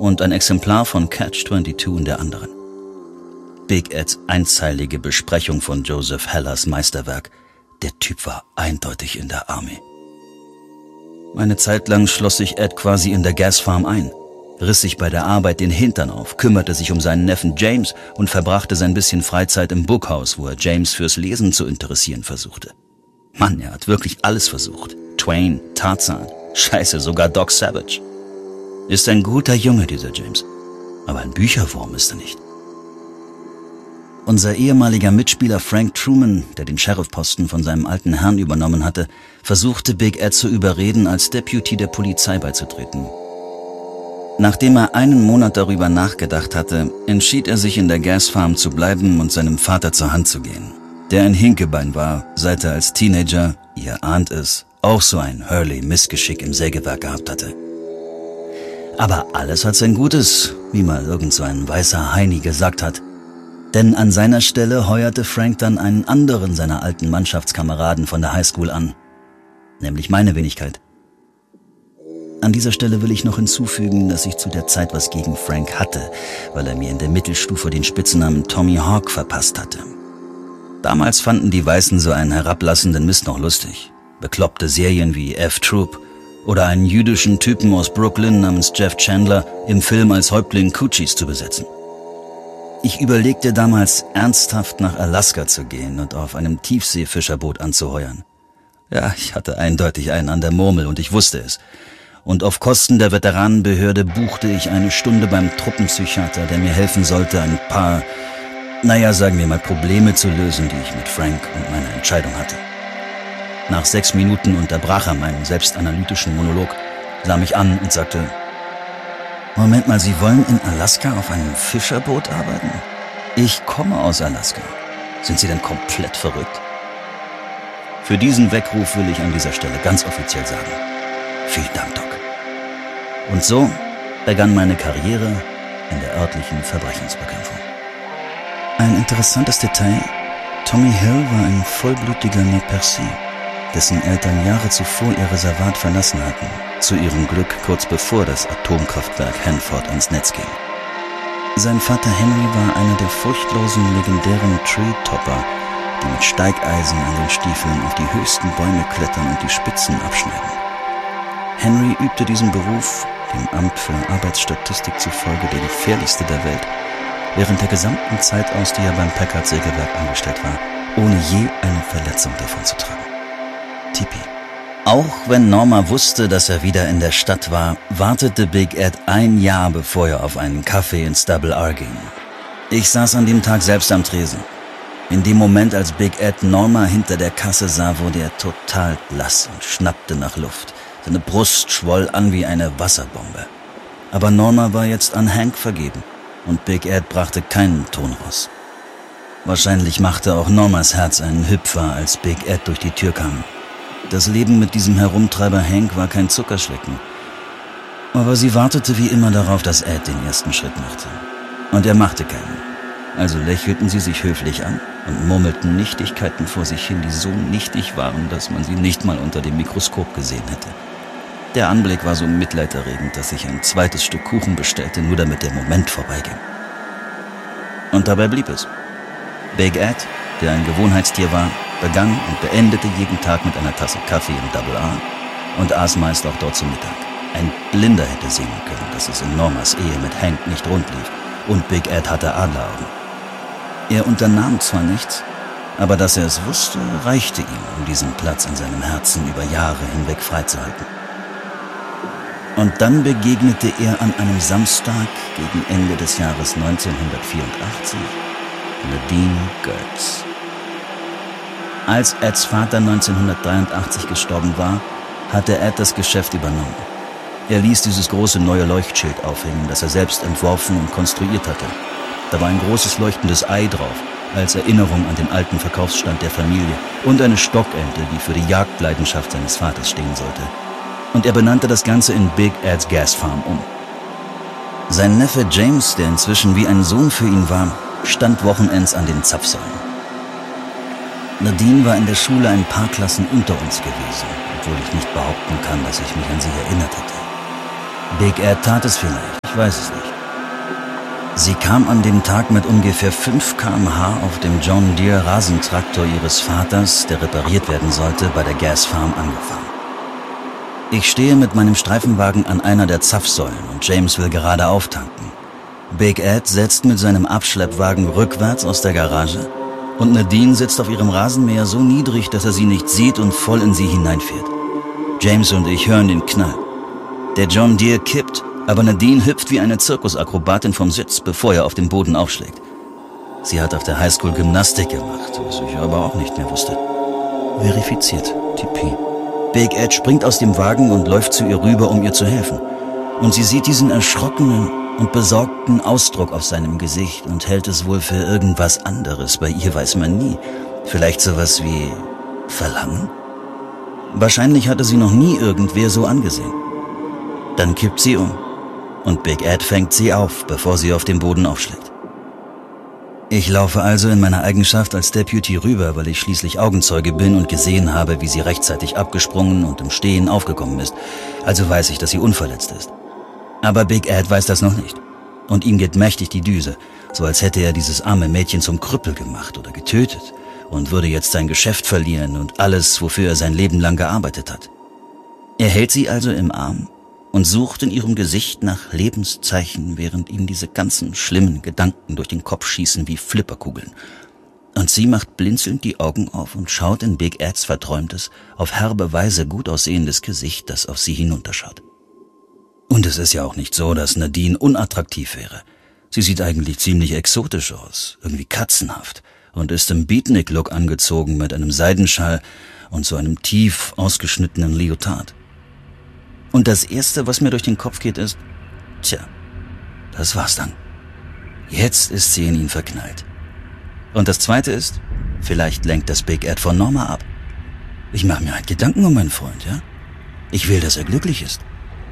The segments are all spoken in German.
und ein Exemplar von Catch-22 in der anderen. Big Eds einzeilige Besprechung von Joseph Hellers Meisterwerk. Der Typ war eindeutig in der Army. Eine Zeit lang schloss sich Ed quasi in der Gasfarm ein, riss sich bei der Arbeit den Hintern auf, kümmerte sich um seinen Neffen James und verbrachte sein bisschen Freizeit im Bookhaus, wo er James fürs Lesen zu interessieren versuchte. Mann, er hat wirklich alles versucht. Twain, Tarzan, Scheiße, sogar Doc Savage. Ist ein guter Junge, dieser James. Aber ein Bücherwurm ist er nicht. Unser ehemaliger Mitspieler Frank Truman, der den Sheriffposten von seinem alten Herrn übernommen hatte, versuchte Big Ed zu überreden, als Deputy der Polizei beizutreten. Nachdem er einen Monat darüber nachgedacht hatte, entschied er sich in der Gasfarm zu bleiben und seinem Vater zur Hand zu gehen, der ein Hinkebein war, seit er als Teenager, ihr ahnt es, auch so ein Hurley-Missgeschick im Sägewerk gehabt hatte. Aber alles hat sein Gutes, wie mal irgend so ein weißer Heini gesagt hat. Denn an seiner Stelle heuerte Frank dann einen anderen seiner alten Mannschaftskameraden von der Highschool an. Nämlich meine Wenigkeit. An dieser Stelle will ich noch hinzufügen, dass ich zu der Zeit was gegen Frank hatte, weil er mir in der Mittelstufe den Spitznamen Tommy Hawk verpasst hatte. Damals fanden die Weißen so einen herablassenden Mist noch lustig. Bekloppte Serien wie F-Troop oder einen jüdischen Typen aus Brooklyn namens Jeff Chandler im Film als Häuptling Coochies zu besetzen. Ich überlegte damals ernsthaft nach Alaska zu gehen und auf einem Tiefseefischerboot anzuheuern. Ja, ich hatte eindeutig einen an der Murmel und ich wusste es. Und auf Kosten der Veteranenbehörde buchte ich eine Stunde beim Truppenpsychiater, der mir helfen sollte, ein paar, sagen wir mal, Probleme zu lösen, die ich mit Frank und meiner Entscheidung hatte. Nach 6 Minuten unterbrach er meinen selbstanalytischen Monolog, sah mich an und sagte: Moment mal, Sie wollen in Alaska auf einem Fischerboot arbeiten? Ich komme aus Alaska. Sind Sie denn komplett verrückt? Für diesen Weckruf will ich an dieser Stelle ganz offiziell sagen: Vielen Dank, Doc. Und so begann meine Karriere in der örtlichen Verbrechensbekämpfung. Ein interessantes Detail: Tommy Hill war ein vollblütiger Nez-Percé, dessen Eltern Jahre zuvor ihr Reservat verlassen hatten, zu ihrem Glück kurz bevor das Atomkraftwerk Hanford ans Netz ging. Sein Vater Henry war einer der furchtlosen, legendären Tree-Topper, die mit Steigeisen an den Stiefeln auf die höchsten Bäume klettern und die Spitzen abschneiden. Henry übte diesen Beruf, dem Amt für Arbeitsstatistik zufolge der gefährlichste der Welt, während der gesamten Zeit aus, die er beim Packard-Sägewerk angestellt war, ohne je eine Verletzung davonzutragen. Tipi. Auch wenn Norma wusste, dass er wieder in der Stadt war, wartete Big Ed 1 Jahr, bevor er auf einen Kaffee ins Double R ging. Ich saß an dem Tag selbst am Tresen. In dem Moment, als Big Ed Norma hinter der Kasse sah, wurde er total blass und schnappte nach Luft. Seine Brust schwoll an wie eine Wasserbombe. Aber Norma war jetzt an Hank vergeben und Big Ed brachte keinen Ton raus. Wahrscheinlich machte auch Normas Herz einen Hüpfer, als Big Ed durch die Tür kam. Das Leben mit diesem Herumtreiber Hank war kein Zuckerschlecken. Aber sie wartete wie immer darauf, dass Ed den ersten Schritt machte. Und er machte keinen. Also lächelten sie sich höflich an und murmelten Nichtigkeiten vor sich hin, die so nichtig waren, dass man sie nicht mal unter dem Mikroskop gesehen hätte. Der Anblick war so mitleiderregend, dass ich ein zweites Stück Kuchen bestellte, nur damit der Moment vorbeiging. Und dabei blieb es. Big Ed, der ein Gewohnheitstier war, begann und beendete jeden Tag mit einer Tasse Kaffee im Double R und aß meist auch dort zu Mittag. Ein Blinder hätte sehen können, dass es in Normas Ehe mit Hank nicht rund lief, und Big Ed hatte Adleraugen. Er unternahm zwar nichts, aber dass er es wusste, reichte ihm, um diesen Platz in seinem Herzen über Jahre hinweg freizuhalten. Und dann begegnete er an einem Samstag gegen Ende des Jahres 1984 Nadine Goetz. Als Eds Vater 1983 gestorben war, hatte Ed das Geschäft übernommen. Er ließ dieses große neue Leuchtschild aufhängen, das er selbst entworfen und konstruiert hatte. Da war ein großes leuchtendes Ei drauf, als Erinnerung an den alten Verkaufsstand der Familie, und eine Stockente, die für die Jagdleidenschaft seines Vaters stehen sollte. Und er benannte das Ganze in Big Ed's Gasfarm um. Sein Neffe James, der inzwischen wie ein Sohn für ihn war, stand wochenends an den Zapfsäulen. Nadine war in der Schule ein paar Klassen unter uns gewesen, obwohl ich nicht behaupten kann, dass ich mich an sie erinnert hätte. Big Ed tat es vielleicht, Ich weiß es nicht. Sie kam an dem Tag mit ungefähr 5 km/h auf dem John Deere Rasentraktor ihres Vaters, der repariert werden sollte, bei der Gas Farm angefahren. Ich stehe mit meinem Streifenwagen an einer der Zapfsäulen und James will gerade auftanken. Big Ed setzt mit seinem Abschleppwagen rückwärts aus der Garage und Nadine sitzt auf ihrem Rasenmäher so niedrig, dass er sie nicht sieht und voll in sie hineinfährt. James und ich hören den Knall. Der John Deere kippt, aber Nadine hüpft wie eine Zirkusakrobatin vom Sitz, bevor er auf den Boden aufschlägt. Sie hat auf der Highschool Gymnastik gemacht, was ich aber auch nicht mehr wusste. Verifiziert, Tipi. Big Ed springt aus dem Wagen und läuft zu ihr rüber, um ihr zu helfen. Und sie sieht diesen erschrockenen und besorgten Ausdruck auf seinem Gesicht und hält es wohl für irgendwas anderes. Bei ihr weiß man nie. Vielleicht sowas wie Verlangen? Wahrscheinlich hatte sie noch nie irgendwer so angesehen. Dann kippt sie um. Und Big Ed fängt sie auf, bevor sie auf dem Boden aufschlägt. Ich laufe also in meiner Eigenschaft als Deputy rüber, weil ich schließlich Augenzeuge bin und gesehen habe, wie sie rechtzeitig abgesprungen und im Stehen aufgekommen ist. Also weiß ich, dass sie unverletzt ist. Aber Big Ed weiß das noch nicht. Und ihm geht mächtig die Düse, so als hätte er dieses arme Mädchen zum Krüppel gemacht oder getötet und würde jetzt sein Geschäft verlieren und alles, wofür er sein Leben lang gearbeitet hat. Er hält sie also im Arm und sucht in ihrem Gesicht nach Lebenszeichen, während ihm diese ganzen schlimmen Gedanken durch den Kopf schießen wie Flipperkugeln. Und sie macht blinzelnd die Augen auf und schaut in Big Eds verträumtes, auf herbe Weise gut aussehendes Gesicht, das auf sie hinunterschaut. Und es ist ja auch nicht so, dass Nadine unattraktiv wäre. Sie sieht eigentlich ziemlich exotisch aus, irgendwie katzenhaft, und ist im Beatnik-Look angezogen mit einem Seidenschal und so einem tief ausgeschnittenen Leotard. Und das Erste, was mir durch den Kopf geht, ist, das war's dann. Jetzt ist sie in ihn verknallt. Und das Zweite ist, vielleicht lenkt das Big Ed von Norma ab. Ich mache mir halt Gedanken um meinen Freund, ja? Ich will, dass er glücklich ist.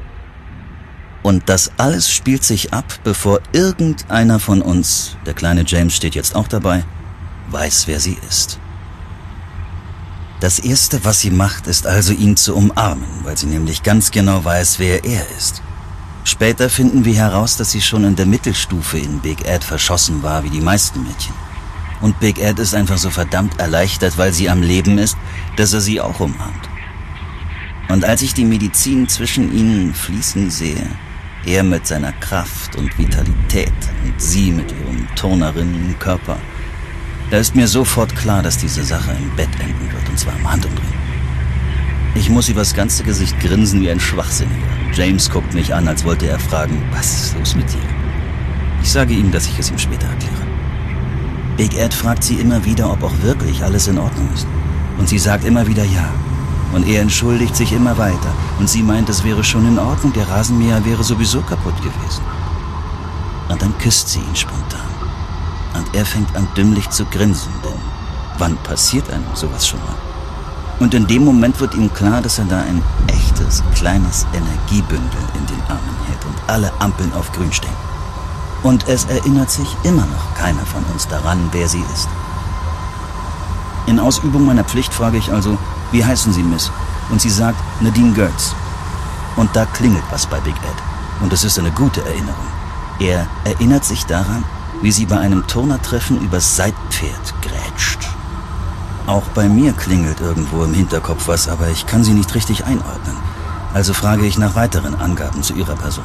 Und das alles spielt sich ab, bevor irgendeiner von uns, der kleine James steht jetzt auch dabei, weiß, wer sie ist. Das Erste, was sie macht, ist also, ihn zu umarmen, weil sie nämlich ganz genau weiß, wer er ist. Später finden wir heraus, dass sie schon in der Mittelstufe in Big Ed verschossen war, wie die meisten Mädchen. Und Big Ed ist einfach so verdammt erleichtert, weil sie am Leben ist, dass er sie auch umarmt. Und als ich die Medizin zwischen ihnen fließen sehe, er mit seiner Kraft und Vitalität und sie mit ihrem Turnerinnenkörper, da ist mir sofort klar, dass diese Sache im Bett enden wird, und zwar im Handumdrehen. Ich muss übers ganze Gesicht grinsen wie ein Schwachsinniger. James guckt mich an, als wollte er fragen, was ist los mit dir? Ich sage ihm, dass ich es ihm später erkläre. Big Ed fragt sie immer wieder, ob auch wirklich alles in Ordnung ist. Und sie sagt immer wieder ja. Und er entschuldigt sich immer weiter. Und sie meint, es wäre schon in Ordnung, der Rasenmäher wäre sowieso kaputt gewesen. Und dann küsst sie ihn spontan. Und er fängt an dümmlich zu grinsen, denn wann passiert einem sowas schon mal? Und in dem Moment wird ihm klar, dass er da ein echtes, kleines Energiebündel in den Armen hält und alle Ampeln auf grün stehen. Und es erinnert sich immer noch keiner von uns daran, wer sie ist. In Ausübung meiner Pflicht frage ich also, wie heißen Sie, Miss? Und sie sagt, Nadine Gertz. Und da klingelt was bei Big Ed. Und es ist eine gute Erinnerung. Er erinnert sich daran, wie sie bei einem Turnertreffen übers Seitpferd grätscht. Auch bei mir klingelt irgendwo im Hinterkopf was, aber ich kann sie nicht richtig einordnen. Also frage ich nach weiteren Angaben zu ihrer Person.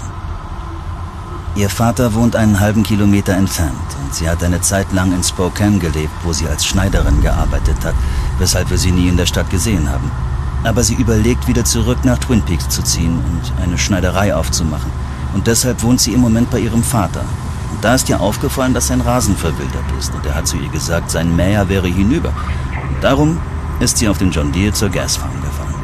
Ihr Vater wohnt einen halben Kilometer entfernt und sie hat eine Zeit lang in Spokane gelebt, wo sie als Schneiderin gearbeitet hat, weshalb wir sie nie in der Stadt gesehen haben. Aber sie überlegt, wieder zurück nach Twin Peaks zu ziehen und eine Schneiderei aufzumachen. Und deshalb wohnt sie im Moment bei ihrem Vater. Und da ist ihr aufgefallen, dass sein Rasen verwildert ist. Und er hat zu ihr gesagt, sein Mäher wäre hinüber. Und darum ist sie auf dem John Deere zur Gas Farm gefahren.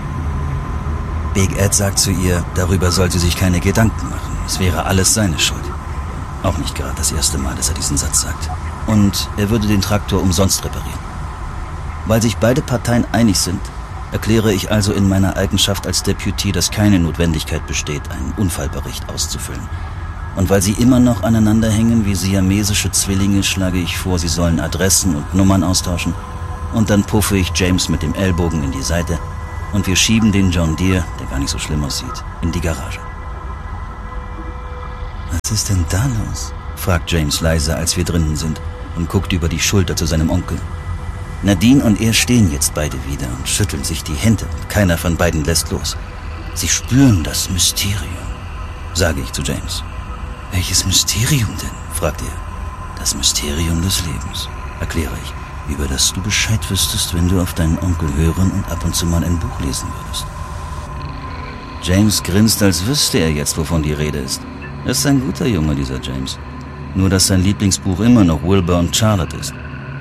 Big Ed sagt zu ihr, darüber soll sie sich keine Gedanken machen. Es wäre alles seine Schuld. Auch nicht gerade das erste Mal, dass er diesen Satz sagt. Und er würde den Traktor umsonst reparieren. Weil sich beide Parteien einig sind, erkläre ich also in meiner Eigenschaft als Deputy, dass keine Notwendigkeit besteht, einen Unfallbericht auszufüllen. Und weil sie immer noch aneinander hängen wie siamesische Zwillinge, schlage ich vor, sie sollen Adressen und Nummern austauschen. Und dann puffe ich James mit dem Ellbogen in die Seite und wir schieben den John Deere, der gar nicht so schlimm aussieht, in die Garage. Was ist denn da los? Fragt James leise, als wir drinnen sind, und guckt über die Schulter zu seinem Onkel. Nadine und er stehen jetzt beide wieder und schütteln sich die Hände und keiner von beiden lässt los. Sie spüren das Mysterium, sage ich zu James. Welches Mysterium denn? Fragt er. Das Mysterium des Lebens, erkläre ich, über das du Bescheid wüsstest, wenn du auf deinen Onkel hören und ab und zu mal ein Buch lesen würdest. James grinst, als wüsste er jetzt, wovon die Rede ist. Er ist ein guter Junge, dieser James. Nur, dass sein Lieblingsbuch immer noch Wilbur und Charlotte ist.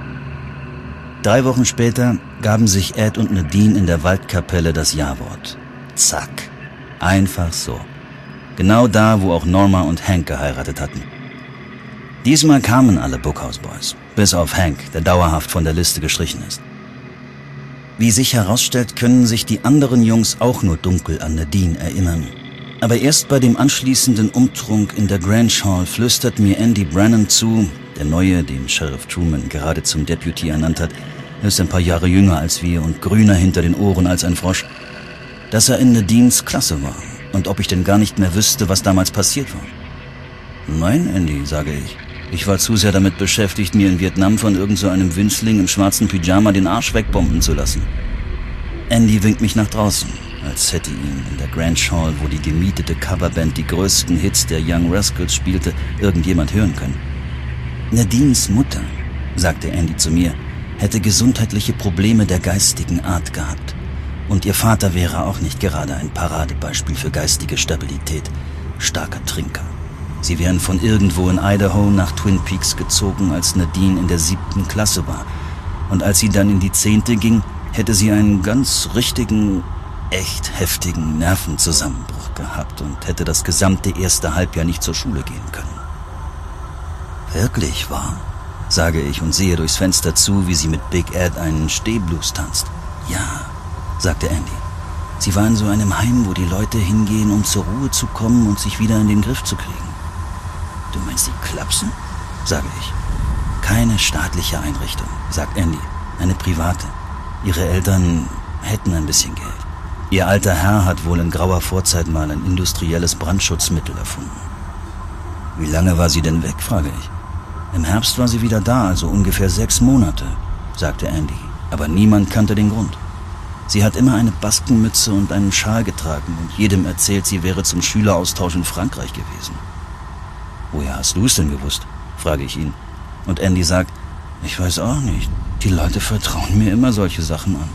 3 Wochen später gaben sich Ed und Nadine in der Waldkapelle das Ja-Wort. Zack. Einfach so. Genau da, wo auch Norma und Hank geheiratet hatten. Diesmal kamen alle Bookhouse Boys, bis auf Hank, der dauerhaft von der Liste gestrichen ist. Wie sich herausstellt, können sich die anderen Jungs auch nur dunkel an Nadine erinnern. Aber erst bei dem anschließenden Umtrunk in der Grange Hall flüstert mir Andy Brennan zu, der Neue, den Sheriff Truman gerade zum Deputy ernannt hat, ist ein paar Jahre jünger als wir und grüner hinter den Ohren als ein Frosch, dass er in Nadines Klasse war und ob ich denn gar nicht mehr wüsste, was damals passiert war. Nein, Andy, sage ich. Ich war zu sehr damit beschäftigt, mir in Vietnam von irgend so einem Winzling im schwarzen Pyjama den Arsch wegbomben zu lassen. Andy winkt mich nach draußen, als hätte ihn in der Grange Hall, wo die gemietete Coverband die größten Hits der Young Rascals spielte, irgendjemand hören können. Nadines Mutter, sagte Andy zu mir, hätte gesundheitliche Probleme der geistigen Art gehabt. Und ihr Vater wäre auch nicht gerade ein Paradebeispiel für geistige Stabilität. Starker Trinker. Sie wären von irgendwo in Idaho nach Twin Peaks gezogen, als Nadine in der 7. Klasse war. Und als sie dann in die 10. ging, hätte sie einen ganz richtigen, echt heftigen Nervenzusammenbruch gehabt und hätte das gesamte erste Halbjahr nicht zur Schule gehen können. Wirklich wahr, sage ich und sehe durchs Fenster zu, wie sie mit Big Ed einen Stehblues tanzt. Ja, sagte Andy. Sie war in so einem Heim, wo die Leute hingehen, um zur Ruhe zu kommen und sich wieder in den Griff zu kriegen. Du meinst die Klapsen? Sage ich. Keine staatliche Einrichtung, sagt Andy. Eine private. Ihre Eltern hätten ein bisschen Geld. Ihr alter Herr hat wohl in grauer Vorzeit mal ein industrielles Brandschutzmittel erfunden. Wie lange war sie denn weg, frage ich. Im Herbst war sie wieder da, also ungefähr 6 Monate, sagte Andy. Aber niemand kannte den Grund. Sie hat immer eine Baskenmütze und einen Schal getragen und jedem erzählt, sie wäre zum Schüleraustausch in Frankreich gewesen. Woher hast du es denn gewusst? Frage ich ihn. Und Andy sagt, ich weiß auch nicht. Die Leute vertrauen mir immer solche Sachen an.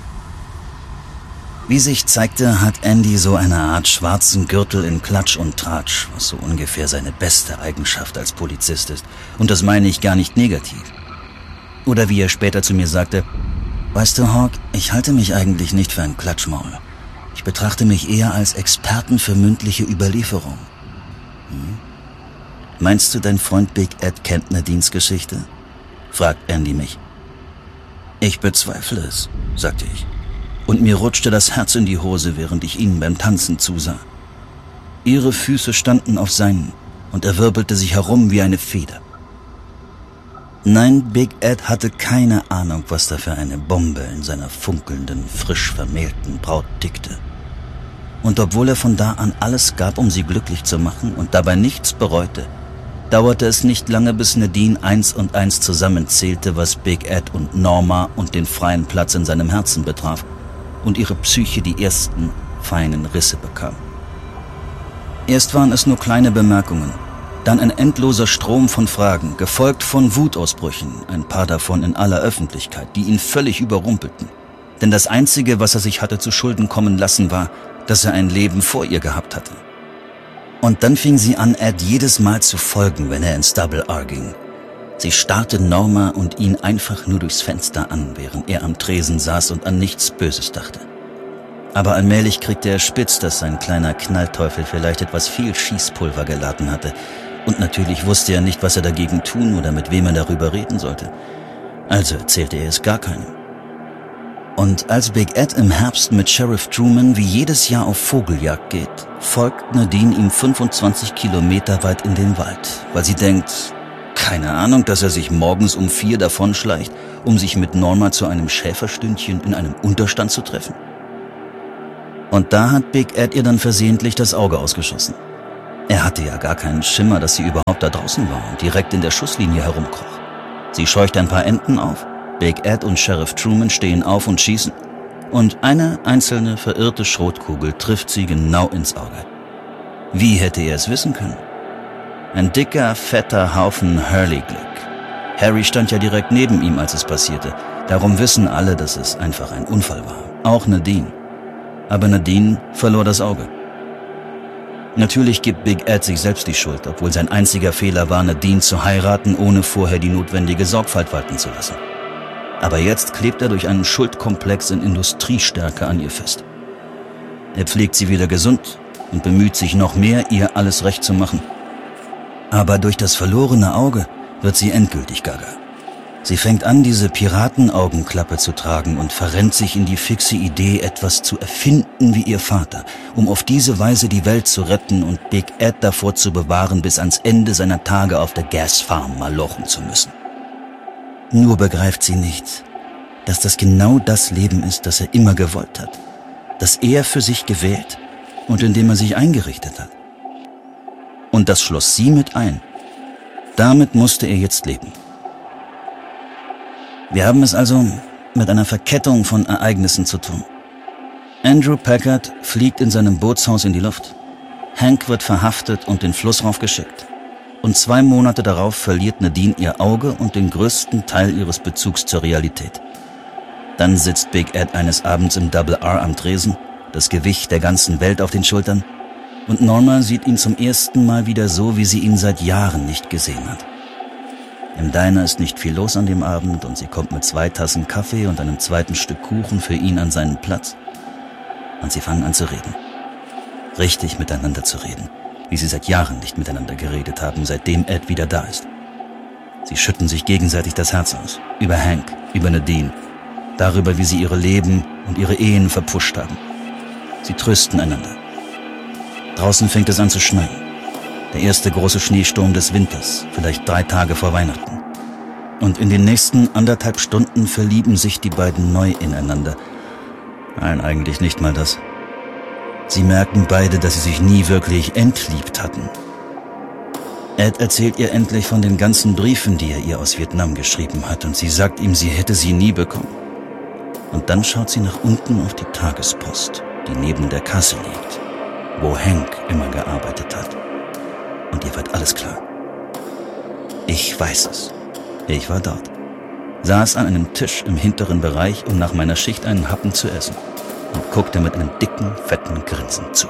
Wie sich zeigte, hat Andy so eine Art schwarzen Gürtel in Klatsch und Tratsch, was so ungefähr seine beste Eigenschaft als Polizist ist. Und das meine ich gar nicht negativ. Oder wie er später zu mir sagte, weißt du, Hawk, ich halte mich eigentlich nicht für ein Klatschmaul. Ich betrachte mich eher als Experten für mündliche Überlieferung. Meinst du, dein Freund Big Ed kennt Nadines Geschichte? Fragt Andy mich. Ich bezweifle es, sagte ich. Und mir rutschte das Herz in die Hose, während ich ihnen beim Tanzen zusah. Ihre Füße standen auf seinen und er wirbelte sich herum wie eine Feder. Nein, Big Ed hatte keine Ahnung, was da für eine Bombe in seiner funkelnden, frisch vermählten Braut tickte. Und obwohl er von da an alles gab, um sie glücklich zu machen und dabei nichts bereute, dauerte es nicht lange, bis Nadine 1 und 1 zusammenzählte, was Big Ed und Norma und den freien Platz in seinem Herzen betraf und ihre Psyche die ersten feinen Risse bekam. Erst waren es nur kleine Bemerkungen, dann ein endloser Strom von Fragen, gefolgt von Wutausbrüchen, ein paar davon in aller Öffentlichkeit, die ihn völlig überrumpelten. Denn das Einzige, was er sich hatte zu Schulden kommen lassen, war, dass er ein Leben vor ihr gehabt hatte. Und dann fing sie an, Ed jedes Mal zu folgen, wenn er ins Double R ging. Sie starrte Norma und ihn einfach nur durchs Fenster an, während er am Tresen saß und an nichts Böses dachte. Aber allmählich kriegte er spitz, dass sein kleiner Knallteufel vielleicht etwas viel Schießpulver geladen hatte. Und natürlich wusste er nicht, was er dagegen tun oder mit wem er darüber reden sollte. Also erzählte er es gar keinem. Und als Big Ed im Herbst mit Sheriff Truman wie jedes Jahr auf Vogeljagd geht, folgt Nadine ihm 25 Kilometer weit in den Wald, weil sie denkt, keine Ahnung, dass er sich morgens um 4 davonschleicht, um sich mit Norma zu einem Schäferstündchen in einem Unterstand zu treffen. Und da hat Big Ed ihr dann versehentlich das Auge ausgeschossen. Er hatte ja gar keinen Schimmer, dass sie überhaupt da draußen war und direkt in der Schusslinie herumkroch. Sie scheucht ein paar Enten auf, Big Ed und Sheriff Truman stehen auf und schießen, und eine einzelne verirrte Schrotkugel trifft sie genau ins Auge. Wie hätte er es wissen können? Ein dicker, fetter Haufen Hurley-Glück. Harry stand ja direkt neben ihm, als es passierte. Darum wissen alle, dass es einfach ein Unfall war. Auch Nadine. Aber Nadine verlor das Auge. Natürlich gibt Big Ed sich selbst die Schuld, obwohl sein einziger Fehler war, Nadine zu heiraten, ohne vorher die notwendige Sorgfalt walten zu lassen. Aber jetzt klebt er durch einen Schuldkomplex in Industriestärke an ihr fest. Er pflegt sie wieder gesund und bemüht sich noch mehr, ihr alles recht zu machen. Aber durch das verlorene Auge wird sie endgültig gaga. Sie fängt an, diese Piratenaugenklappe zu tragen und verrennt sich in die fixe Idee, etwas zu erfinden wie ihr Vater, um auf diese Weise die Welt zu retten und Big Ed davor zu bewahren, bis ans Ende seiner Tage auf der Gasfarm malochen zu müssen. Nur begreift sie nicht, dass das genau das Leben ist, das er immer gewollt hat, das er für sich gewählt und in dem er sich eingerichtet hat. Und das schloss sie mit ein. Damit musste er jetzt leben. Wir haben es also mit einer Verkettung von Ereignissen zu tun. Andrew Packard fliegt in seinem Bootshaus in die Luft. Hank wird verhaftet und den Flussrauf geschickt. Und 2 Monate darauf verliert Nadine ihr Auge und den größten Teil ihres Bezugs zur Realität. Dann sitzt Big Ed eines Abends im Double R am Tresen, das Gewicht der ganzen Welt auf den Schultern, und Norma sieht ihn zum ersten Mal wieder so, wie sie ihn seit Jahren nicht gesehen hat. Im Diner ist nicht viel los an dem Abend und sie kommt mit 2 Tassen Kaffee und einem zweiten Stück Kuchen für ihn an seinen Platz. Und sie fangen an zu reden. Richtig miteinander zu reden, wie sie seit Jahren nicht miteinander geredet haben, seitdem Ed wieder da ist. Sie schütten sich gegenseitig das Herz aus. Über Hank, über Nadine, darüber, wie sie ihre Leben und ihre Ehen verpfuscht haben. Sie trösten einander. Draußen fängt es an zu schneien. Der erste große Schneesturm des Winters, vielleicht 3 Tage vor Weihnachten. Und in den nächsten 1,5 Stunden verlieben sich die beiden neu ineinander. Nein, eigentlich nicht mal das. Sie merken beide, dass sie sich nie wirklich entliebt hatten. Ed erzählt ihr endlich von den ganzen Briefen, die er ihr aus Vietnam geschrieben hat, und sie sagt ihm, sie hätte sie nie bekommen. Und dann schaut sie nach unten auf die Tagespost, die neben der Kasse liegt, wo Hank immer gearbeitet hat. Und ihr wird alles klar. Ich weiß es. Ich war dort. Saß an einem Tisch im hinteren Bereich, um nach meiner Schicht einen Happen zu essen, und guckte mit einem dicken, fetten Grinsen zu.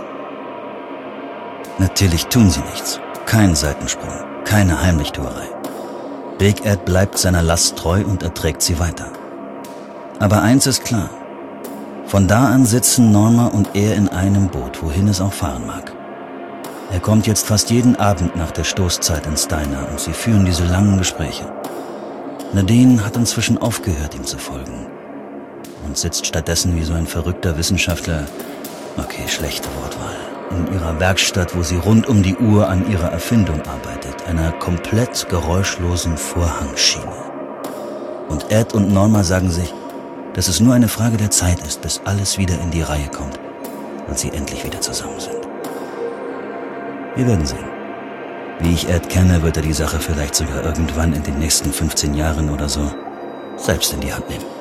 Natürlich tun sie nichts. Kein Seitensprung, keine Heimlichtuerei. Big Ed bleibt seiner Last treu und erträgt sie weiter. Aber eins ist klar. Von da an sitzen Norma und er in einem Boot, wohin es auch fahren mag. Er kommt jetzt fast jeden Abend nach der Stoßzeit ins Diner und sie führen diese langen Gespräche. Nadine hat inzwischen aufgehört, ihm zu folgen und sitzt stattdessen wie so ein verrückter Wissenschaftler, okay, schlechte Wortwahl, in ihrer Werkstatt, wo sie rund um die Uhr an ihrer Erfindung arbeitet, einer komplett geräuschlosen Vorhangschiene. Und Ed und Norma sagen sich, dass es nur eine Frage der Zeit ist, bis alles wieder in die Reihe kommt und sie endlich wieder zusammen sind. Wir werden sehen. Wie ich Ed kenne, wird er die Sache vielleicht sogar irgendwann in den nächsten 15 Jahren oder so selbst in die Hand nehmen.